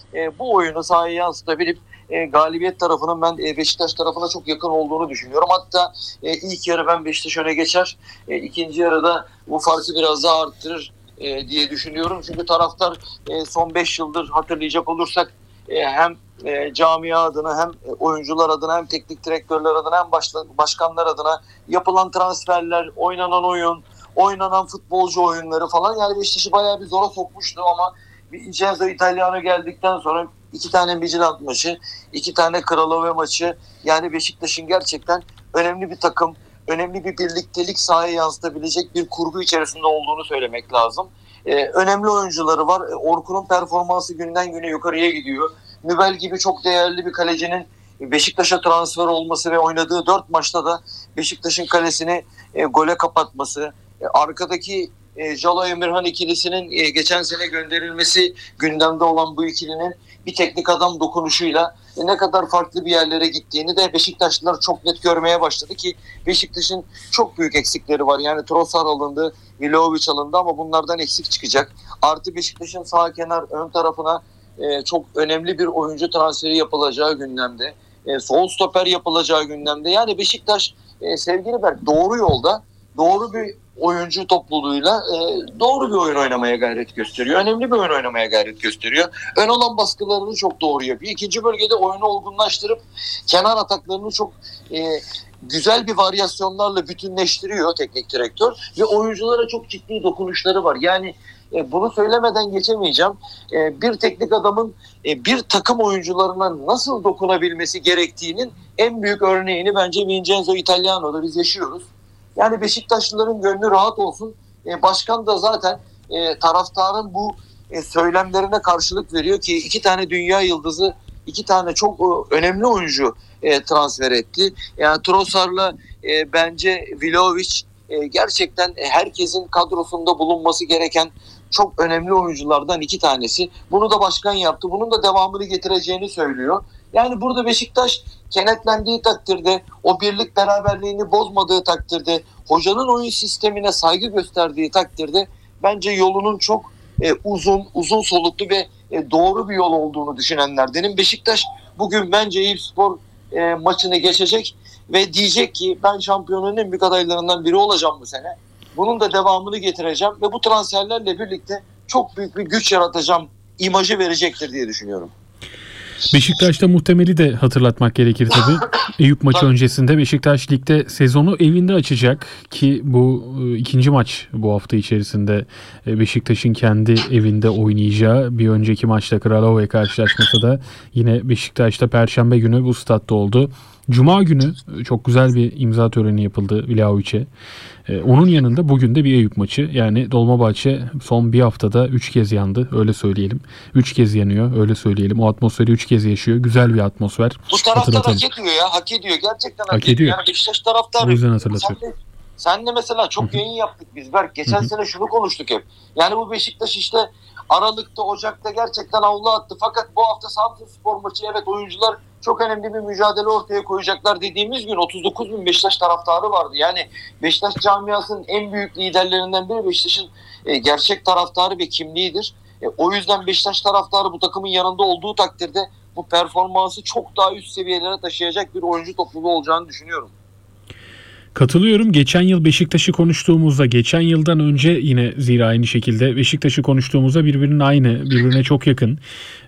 bu oyunu sahaya yansıtabilip galibiyet tarafının ben Beşiktaş tarafına çok yakın olduğunu düşünüyorum. Hatta ilk yarı ben Beşiktaş öne geçer. İkinci yarıda bu farkı biraz daha arttırır diye düşünüyorum. Çünkü taraftar son 5 yıldır hatırlayacak olursak hem camia adına hem oyuncular adına hem teknik direktörler adına hem başkanlar adına yapılan transferler, oynanan oyun, oynanan futbolcu oyunları falan, yani Beşiktaş'ı bayağı bir zora sokmuştu ama Vincenzo Italiano geldikten sonra 2 tane Midtjylland maçı, 2 tane Kralove maçı, yani Beşiktaş'ın gerçekten önemli bir takım, önemli bir birliktelik sahaya yansıtabilecek bir kurgu içerisinde olduğunu söylemek lazım. Önemli oyuncuları var. Orkun'un performansı günden güne yukarıya gidiyor. Nübel gibi çok değerli bir kalecinin Beşiktaş'a transfer olması ve oynadığı 4 maçta da Beşiktaş'ın kalesini gole kapatması, arkadaki Jalo Emirhan ikilisinin geçen sene gönderilmesi, gündemde olan bu ikilinin bir teknik adam dokunuşuyla ne kadar farklı bir yerlere gittiğini de Beşiktaşlılar çok net görmeye başladı ki Beşiktaş'ın çok büyük eksikleri var. Yani Trossard alındı, Vlahovic alındı ama bunlardan eksik çıkacak. Artı Beşiktaş'ın sağ kenar ön tarafına çok önemli bir oyuncu transferi yapılacağı gündemde. Sol stoper yapılacağı gündemde. Yani Beşiktaş sevgili Berk doğru yolda, doğru bir oyuncu topluluğuyla doğru bir oyun oynamaya gayret gösteriyor. Önemli bir oyun oynamaya gayret gösteriyor. Ön alan baskılarını çok doğru yapıyor. İkinci bölgede oyunu olgunlaştırıp kenar ataklarını çok güzel bir varyasyonlarla bütünleştiriyor teknik direktör ve oyunculara çok ciddi dokunuşları var. Yani bunu söylemeden geçemeyeceğim. Bir teknik adamın bir takım oyuncularına nasıl dokunabilmesi gerektiğinin en büyük örneğini bence Vincenzo Italiano'da biz yaşıyoruz. Yani Beşiktaşlıların gönlü rahat olsun. Başkan da zaten taraftarın bu söylemlerine karşılık veriyor ki 2 tane dünya yıldızı, 2 tane çok önemli oyuncu transfer etti. Yani Trossard'la bence Vlahovic gerçekten herkesin kadrosunda bulunması gereken çok önemli oyunculardan 2 tanesi. Bunu da başkan yaptı. Bunun da devamını getireceğini söylüyor. Yani burada Beşiktaş kenetlendiği takdirde, o birlik beraberliğini bozmadığı takdirde, hocanın oyun sistemine saygı gösterdiği takdirde bence yolunun çok uzun soluklu ve doğru bir yol olduğunu düşünenlerdenim. Beşiktaş bugün bence Eyüpspor maçını geçecek ve diyecek ki ben şampiyonun en büyük adaylarından biri olacağım bu sene. Bunun da devamını getireceğim ve bu transferlerle birlikte çok büyük bir güç yaratacağım imajı verecektir diye düşünüyorum. Beşiktaş'ta muhtemeli de hatırlatmak gerekir tabii. Eyüp maçı öncesinde Beşiktaş ligde sezonu evinde açacak ki bu ikinci maç bu hafta içerisinde Beşiktaş'ın kendi evinde oynayacağı. Bir önceki maçta Kralove karşılaşması da yine Beşiktaş'ta Perşembe günü bu statta oldu. Cuma günü çok güzel bir imza töreni yapıldı Vlahovic'e. Onun yanında bugün de bir Eyüp maçı. Yani Dolmabahçe son bir haftada 3 kez yandı. Öyle söyleyelim. 3 kez yanıyor. Öyle söyleyelim. O atmosferi 3 kez yaşıyor. Güzel bir atmosfer. Bu taraftar hak ediyor ya. Hak ediyor. Gerçekten hak ediyor. Yani Beşiktaş taraftarı. O yüzden hatırlatıyorum. Senle mesela çok yayın yaptık biz. Berk geçen sene şunu konuştuk hep. Yani bu Beşiktaş işte Aralık'ta, Ocak'ta gerçekten avlu attı. Fakat bu hafta Samsunspor maçı, evet oyuncular çok önemli bir mücadele ortaya koyacaklar dediğimiz gün 39 bin Beşiktaş taraftarı vardı. Yani Beşiktaş camiasının en büyük liderlerinden biri Beşiktaş'ın gerçek taraftarı ve kimliğidir. O yüzden Beşiktaş taraftarı bu takımın yanında olduğu takdirde bu performansı çok daha üst seviyelere taşıyacak bir oyuncu topluluğu olacağını düşünüyorum. Katılıyorum. Geçen yıl Beşiktaş'ı konuştuğumuzda, geçen yıldan önce yine zira aynı şekilde Beşiktaş'ı konuştuğumuzda birbirinin aynı, birbirine çok yakın.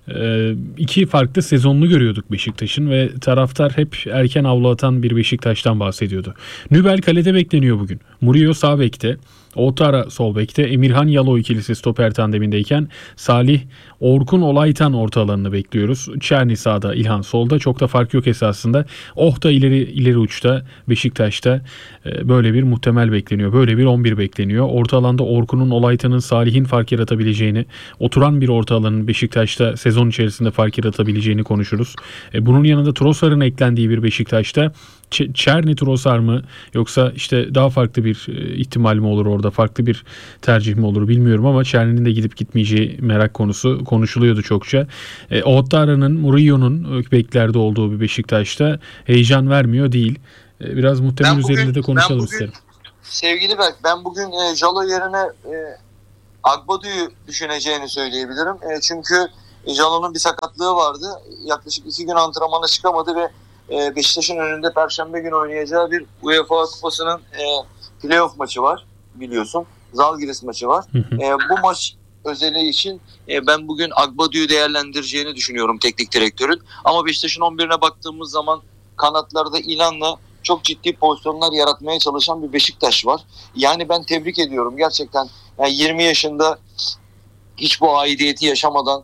2 farklı sezonunu görüyorduk Beşiktaş'ın ve taraftar hep erken avlu atan bir Beşiktaş'tan bahsediyordu. Nübel kalede bekleniyor bugün. Murillo sağ bekte. Ouattara sol bekte. Emirhan Yalo ikilisi stoper tandemindeyken Salih Orkun Olaytan orta alanını bekliyoruz. Çerni sağda, İlhan solda. Çok da fark yok esasında. Da ileri uçta Beşiktaş'ta böyle bir muhtemel bekleniyor. Böyle bir 11 bekleniyor. Orta alanda Orkun'un, Olaytan'ın, Salih'in fark yaratabileceğini, oturan bir orta alanın Beşiktaş'ta sezon içerisinde fark yaratabileceğini konuşuruz. Bunun yanında Trossard'ın eklendiği bir Beşiktaş'ta Çerni Trossard mı yoksa işte daha farklı bir ihtimal mi olur orada, farklı bir tercih mi olur bilmiyorum ama Çerni'nin de gidip gitmeyeceği merak konusu konuşuluyordu çokça. Ouattara'nın, Murillo'nun beklerde olduğu bir Beşiktaş'ta heyecan vermiyor değil. Biraz muhtemel üzerinde de konuşalım isterim. Sevgili Berk, ben bugün Jalo yerine Agbadu'yu düşüneceğini söyleyebilirim. Çünkü Jalon'un bir sakatlığı vardı. Yaklaşık 2 gün antrenmana çıkamadı ve Beşiktaş'ın önünde Perşembe günü oynayacağı bir UEFA Kupası'nın playoff maçı var biliyorsun. Zalgiris maçı var. Bu maç özeli için ben bugün Agbadu'yu değerlendireceğini düşünüyorum teknik direktörün. Ama Beşiktaş'ın 11'ine baktığımız zaman kanatlarda İlhan'la çok ciddi pozisyonlar yaratmaya çalışan bir Beşiktaş var. Yani ben tebrik ediyorum gerçekten. Yani 20 yaşında hiç bu aidiyeti yaşamadan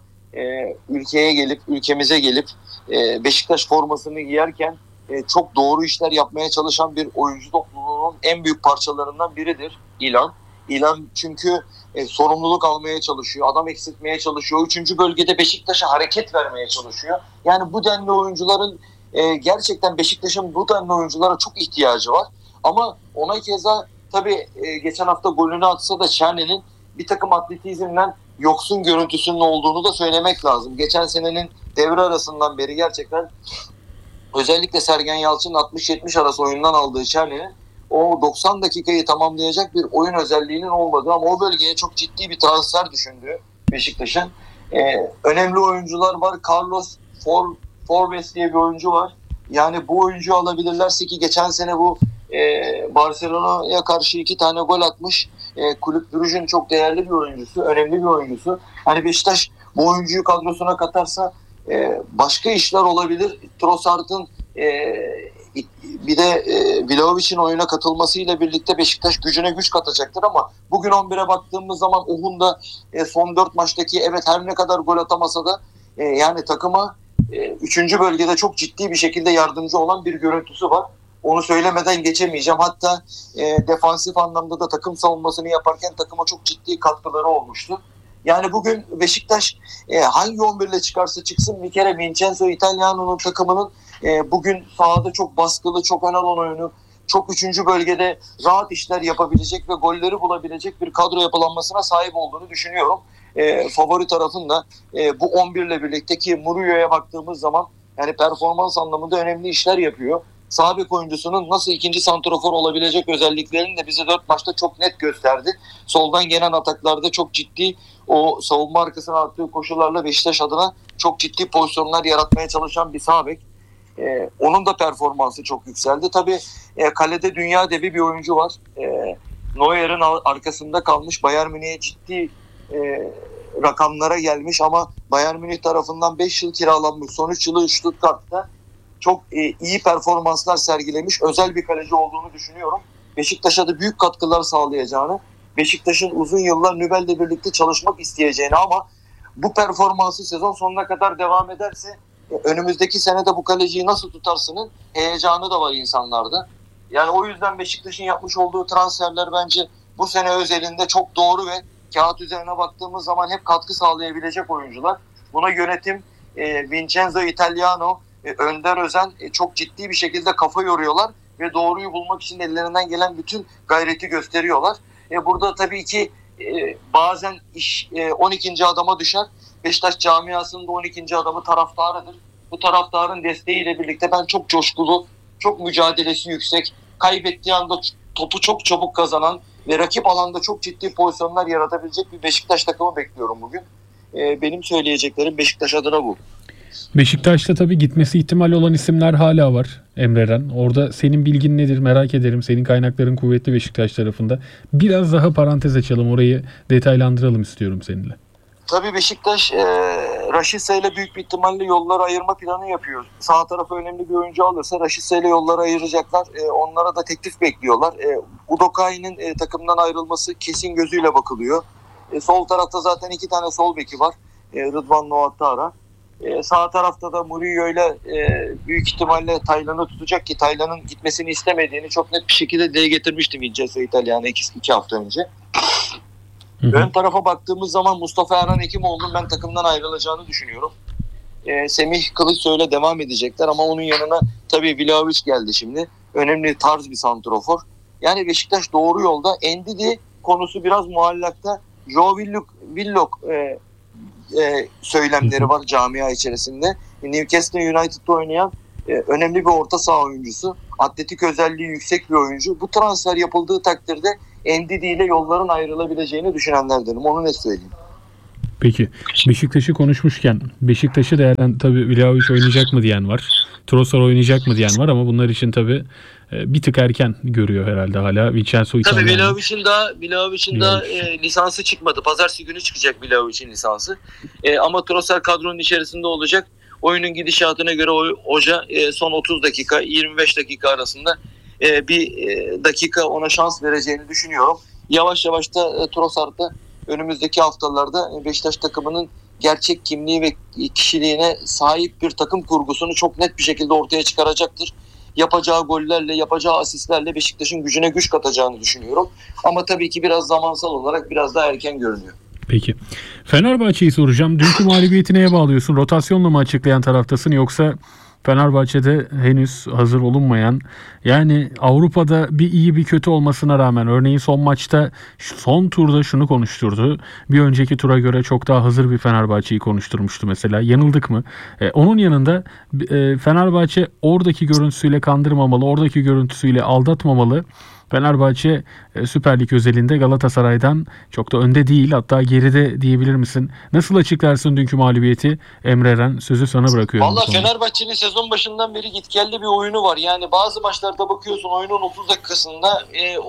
ülkemize gelip Beşiktaş formasını giyerken çok doğru işler yapmaya çalışan bir oyuncu topluluğunun en büyük parçalarından biridir İlhan. İlhan çünkü sorumluluk almaya çalışıyor, adam eksiltmeye çalışıyor. 3. bölgede Beşiktaş'a hareket vermeye çalışıyor. Yani bu denli oyuncuların gerçekten Beşiktaş'ın bu denli oyunculara çok ihtiyacı var. Ama ona keza tabii geçen hafta golünü atsa da Şerne'nin bir takım atletizmden yoksun görüntüsünün olduğunu da söylemek lazım. Geçen senenin devre arasından beri gerçekten özellikle Sergen Yalçın'ın 60-70 arası oyundan aldığı Çerni'nin o 90 dakikayı tamamlayacak bir oyun özelliğinin olmadığı ama o bölgeye çok ciddi bir transfer düşündüğü Beşiktaş'ın. Önemli oyuncular var. Carlos Forbes diye bir oyuncu var. Yani bu oyuncuyu alabilirlerse ki geçen sene bu Barcelona'ya karşı 2 tane gol atmış. Kulüp Brugge'nin çok değerli bir oyuncusu, önemli bir oyuncusu. Hani Beşiktaş bu oyuncuyu kadrosuna katarsa başka işler olabilir. Trossard'ın bir de Vlahovic'in oyuna katılmasıyla birlikte Beşiktaş gücüne güç katacaktır ama bugün 11'e baktığımız zaman Ohun da son 4 maçtaki evet her ne kadar gol atamasa da yani takıma 3. bölgede çok ciddi bir şekilde yardımcı olan bir görüntüsü var. Onu söylemeden geçemeyeceğim. Hatta defansif anlamda da takım savunmasını yaparken takıma çok ciddi katkıları olmuştu. Yani bugün Beşiktaş hangi 11 ile çıkarsa çıksın bir kere Vincenzo Italiano'nun takımının bugün sahada çok baskılı, çok ön alan oyunu, çok 3. bölgede rahat işler yapabilecek ve golleri bulabilecek bir kadro yapılanmasına sahip olduğunu düşünüyorum. Favori tarafın da bu 11 ile birlikte ki Murillo'ya baktığımız zaman yani performans anlamında önemli işler yapıyor. Sağ bek oyuncusunun nasıl ikinci santrafor olabilecek özelliklerini de bize 4 maçta çok net gösterdi. Soldan gelen ataklarda çok ciddi o savunma arkasına attığı koşularla Beşiktaş adına çok ciddi pozisyonlar yaratmaya çalışan bir sağ bek. Onun da performansı çok yükseldi. Tabii kalede dünya devi bir oyuncu var. Neuer'in arkasında kalmış, Bayern Münih'e ciddi rakamlara gelmiş ama Bayern Münih tarafından 5 yıl kiralanmış. Son 3 yılı Stuttgart'ta çok iyi performanslar sergilemiş. Özel bir kaleci olduğunu düşünüyorum. Beşiktaş'a da büyük katkılar sağlayacağını, Beşiktaş'ın uzun yıllar Nübel'le birlikte çalışmak isteyeceğini ama bu performansı sezon sonuna kadar devam ederse önümüzdeki sene de bu kaleciyi nasıl tutarsının heyecanı da var insanlarda. Yani o yüzden Beşiktaş'ın yapmış olduğu transferler bence bu sene özelinde çok doğru ve kağıt üzerine baktığımız zaman hep katkı sağlayabilecek oyuncular. Buna yönetim Vincenzo Italiano, Önder Özen çok ciddi bir şekilde kafa yoruyorlar ve doğruyu bulmak için ellerinden gelen bütün gayreti gösteriyorlar. Burada tabii ki bazen iş 12. adama düşer. Beşiktaş camiasının da 12. adamı taraftarıdır. Bu taraftarın desteğiyle birlikte ben çok coşkulu, çok mücadelesi yüksek, kaybettiği anda topu çok çabuk kazanan ve rakip alanda çok ciddi pozisyonlar yaratabilecek bir Beşiktaş takımı bekliyorum bugün. Benim söyleyeceklerim Beşiktaş adına bu. Beşiktaş'ta tabii gitmesi ihtimali olan isimler hala var Emre'den. Orada senin bilgin nedir merak ederim. Senin kaynakların kuvvetli Beşiktaş tarafında. Biraz daha parantez açalım, orayı detaylandıralım istiyorum seninle. Tabii Beşiktaş Rashica ile büyük bir ihtimalle yolları ayırma planı yapıyor. Sağ tarafa önemli bir oyuncu alırsa Rashica ile yolları ayıracaklar. Onlara da teklif bekliyorlar. Udokai'nin takımdan ayrılması kesin gözüyle bakılıyor. Sol tarafta zaten 2 tane sol beki var. Rıdvan Noattara. Sağ tarafta da Murillo ile büyük ihtimalle Taylan'ı tutacak ki Taylan'ın gitmesini istemediğini çok net bir şekilde dile getirmiştim Vincenzo Italiano 2 hafta önce. Ön tarafa baktığımız zaman Mustafa Erhan Hekimoğlu'nun ben takımdan ayrılacağını düşünüyorum. Semih Kılıçsoy'la devam edecekler ama onun yanına tabii Vlahovic geldi şimdi. Önemli tarz bir santrofor. Yani Beşiktaş doğru yolda. Endidi konusu biraz muallakta. Joe Willock söylemleri var camia içerisinde. Newcastle United'da oynayan önemli bir orta saha oyuncusu. Atletik özelliği yüksek bir oyuncu. Bu transfer yapıldığı takdirde Endidi ile yolların ayrılabileceğini düşünenlerdenim. Onu ne söyleyeyim? Peki Beşiktaş'ı konuşmuşken Beşiktaş'ı tabii Vlahovic oynayacak mı diyen var. Trossard oynayacak mı diyen var ama bunlar için tabii bir tık erken görüyor herhalde hala. Vincenzo Tabii İtalyan. Vlahovic'in daha lisansı çıkmadı. Pazartesi günü çıkacak Vlahovic'in lisansı. Ama Trossard kadronun içerisinde olacak. Oyunun gidişatına göre hoca son 30 dakika 25 dakika arasında bir dakika ona şans vereceğini düşünüyorum. Yavaş yavaş da Trossard da önümüzdeki haftalarda Beşiktaş takımının gerçek kimliği ve kişiliğine sahip bir takım kurgusunu çok net bir şekilde ortaya çıkaracaktır. Yapacağı gollerle, yapacağı asistlerle Beşiktaş'ın gücüne güç katacağını düşünüyorum. Ama tabii ki biraz zamansal olarak biraz daha erken görünüyor. Peki. Fenerbahçe'yi soracağım. Dünkü mağlubiyeti neye bağlıyorsun? Rotasyonla mı açıklayan taraftasın yoksa Fenerbahçe'de henüz hazır olunmayan, yani Avrupa'da bir iyi bir kötü olmasına rağmen örneğin son maçta son turda şunu konuşturdu. Bir önceki tura göre çok daha hazır bir Fenerbahçe'yi konuşturmuştu mesela. Yanıldık mı? Onun yanında Fenerbahçe oradaki görüntüsüyle kandırmamalı, oradaki görüntüsüyle aldatmamalı. Fenerbahçe Süper Lig özelinde Galatasaray'dan çok da önde değil, hatta geride diyebilir misin? Nasıl açıklarsın dünkü mağlubiyeti? Emre Eren, sözü sana bırakıyorum. Valla Fenerbahçe'nin sezon başından beri gitgelli bir oyunu var. Yani bazı maçlarda bakıyorsun oyunun 30 dakikasında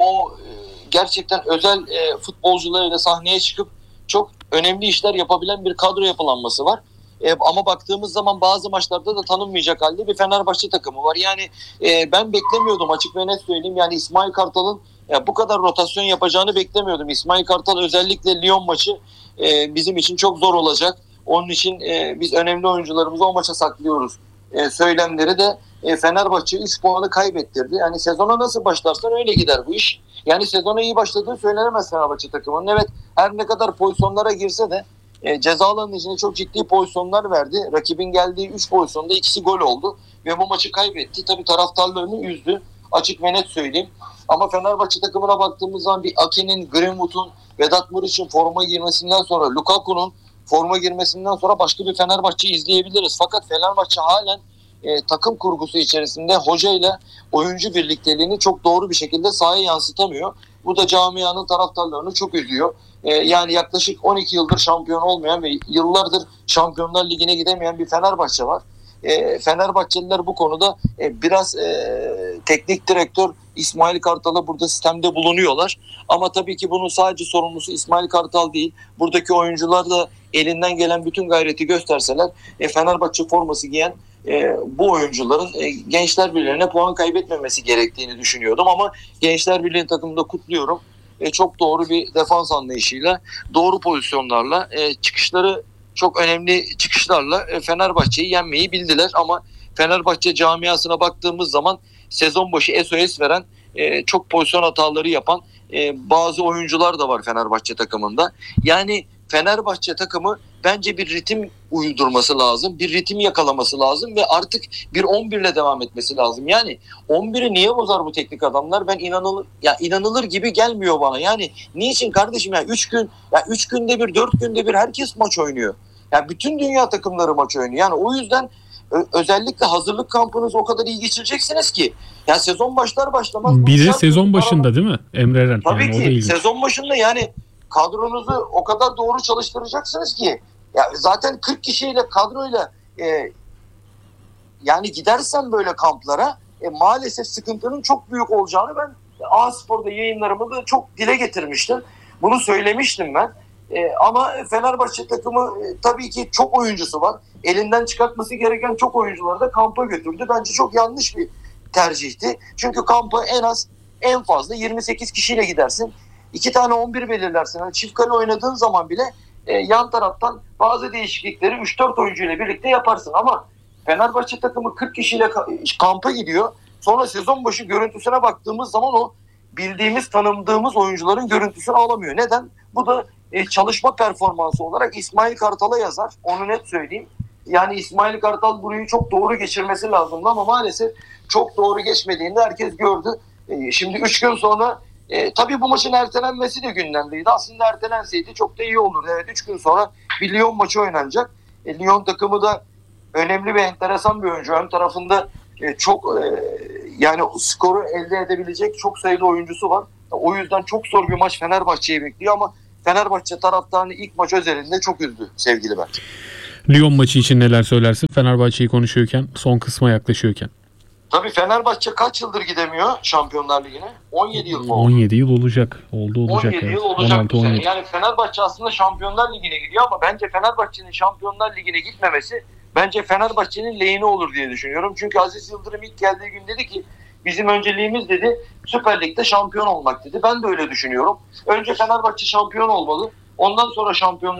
gerçekten özel futbolcularıyla sahneye çıkıp çok önemli işler yapabilen bir kadro yapılanması var. Ama baktığımız zaman bazı maçlarda da tanınmayacak halde bir Fenerbahçe takımı var. Yani ben beklemiyordum, açık ve net söyleyeyim. Yani İsmail Kartal'ın bu kadar rotasyon yapacağını beklemiyordum. İsmail Kartal özellikle Lyon maçı bizim için çok zor olacak. Onun için biz önemli oyuncularımızı o maça saklıyoruz. Söylemleri de Fenerbahçe 3 puanı kaybettirdi. Yani sezona nasıl başlarsan öyle gider bu iş. Yani sezona iyi başladığı söylenemez Fenerbahçe takımının. Evet, her ne kadar pozisyonlara girse de ceza alanının içinde çok ciddi pozisyonlar verdi. Rakibin geldiği 3 pozisyonda ikisi gol oldu. Ve bu maçı kaybetti. Tabii taraftarlarını üzdü. Açık ve net söyleyeyim. Ama Fenerbahçe takımına baktığımız zaman bir Ake'nin, Greenwood'un, Vedat Muriç'in forma girmesinden sonra, Lukaku'nun forma girmesinden sonra başka bir Fenerbahçe izleyebiliriz. Fakat Fenerbahçe halen takım kurgusu içerisinde hocayla oyuncu birlikteliğini çok doğru bir şekilde sahaya yansıtamıyor. Bu da camianın taraftarlarını çok üzüyor. Yani yaklaşık 12 yıldır şampiyon olmayan ve yıllardır Şampiyonlar Ligi'ne gidemeyen bir Fenerbahçe var. Fenerbahçeliler bu konuda biraz teknik direktör İsmail Kartal'a burada sistemde bulunuyorlar. Ama tabii ki bunun sadece sorumlusu İsmail Kartal değil. Buradaki oyuncular da elinden gelen bütün gayreti gösterseler Fenerbahçe forması giyen bu oyuncuların Gençler Birliği'ne puan kaybetmemesi gerektiğini düşünüyordum. Ama Gençler Birliği takımında kutluyorum. Çok doğru bir defans anlayışıyla, doğru pozisyonlarla, çıkışları çok önemli çıkışlarla Fenerbahçe'yi yenmeyi bildiler. Ama Fenerbahçe camiasına baktığımız zaman sezon başı SOS veren, çok pozisyon hataları yapan bazı oyuncular da var Fenerbahçe takımında. Yani Fenerbahçe takımı bence bir ritim uydurması lazım. Bir ritim yakalaması lazım ve artık bir 11 ile devam etmesi lazım. Yani 11'i niye bozar bu teknik adamlar? Ben inanılır gibi gelmiyor bana. Yani niçin kardeşim ya 3 günde bir 4 günde bir herkes maç oynuyor. Ya bütün dünya takımları maç oynuyor. Yani o yüzden özellikle hazırlık kampınızı o kadar iyi geçireceksiniz ki ya sezon başlar başlamaz. Bir de sezon başında değil mi Emre Eren? Tabii yani ki sezon başında yani kadronuzu o kadar doğru çalıştıracaksınız ki ya zaten 40 kişiyle kadroyla yani gidersen böyle kamplara maalesef sıkıntının çok büyük olacağını ben A-Spor'da yayınlarımı da çok dile getirmiştim. Bunu söylemiştim ben. Ama Fenerbahçe takımı tabii ki çok oyuncusu var. Elinden çıkartması gereken çok oyuncuları da kampa götürdü. Bence çok yanlış bir tercihti. Çünkü kampa en fazla 28 kişiyle gidersin. 2 tane 11 belirlersin. Yani çift kale oynadığın zaman bile yan taraftan bazı değişiklikleri 3-4 oyuncuyla birlikte yaparsın. Ama Fenerbahçe takımı 40 kişiyle kampa gidiyor. Sonra sezon başı görüntüsüne baktığımız zaman o bildiğimiz, tanıdığımız oyuncuların görüntüsünü alamıyor. Neden? Bu da çalışma performansı olarak İsmail Kartal'a yazar. Onu net söyleyeyim. Yani İsmail Kartal burayı çok doğru geçirmesi lazımdı ama maalesef çok doğru geçmediğini herkes gördü. Şimdi 3 gün sonra tabii bu maçın ertelenmesi de gündemdeydi. Aslında ertelenseydi çok da iyi olurdu. Evet, 3 gün sonra bir Lyon maçı oynanacak. Lyon takımı da önemli ve enteresan bir oyuncu. Ön tarafında çok yani skoru elde edebilecek çok sayıda oyuncusu var. O yüzden çok zor bir maç Fenerbahçe'yi bekliyor ama Fenerbahçe taraftarını ilk maç özelinde çok üzdü sevgili ben. Lyon maçı için neler söylersin? Fenerbahçe'yi konuşuyorken, son kısma yaklaşıyorken. Tabii Fenerbahçe kaç yıldır gidemiyor Şampiyonlar Ligi'ne? 17 yıl mı oldu? 17 yıl olacak. Olacak. 17 evet. yıl olacak 16, bu sene. 17. Yani Fenerbahçe aslında Şampiyonlar Ligi'ne gidiyor ama bence Fenerbahçe'nin Şampiyonlar Ligi'ne gitmemesi bence Fenerbahçe'nin lehine olur diye düşünüyorum. Çünkü Aziz Yıldırım ilk geldiği gün dedi ki bizim önceliğimiz dedi Süper Lig'de şampiyon olmak dedi. Ben de öyle düşünüyorum. Önce Fenerbahçe şampiyon olmalı. Ondan sonra şampiyon